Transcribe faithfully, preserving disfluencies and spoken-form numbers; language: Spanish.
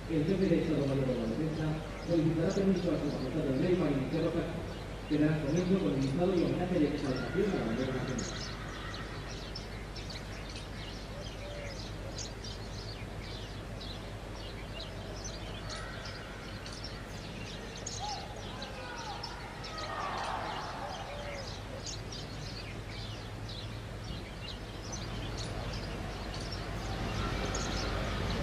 el jefe de Estado Mayor de la Defensa solicitará permiso a su majestad el rey para iniciar la paz, que dará comienzo con el listado y homenaje de exaltación a la bandera nacional.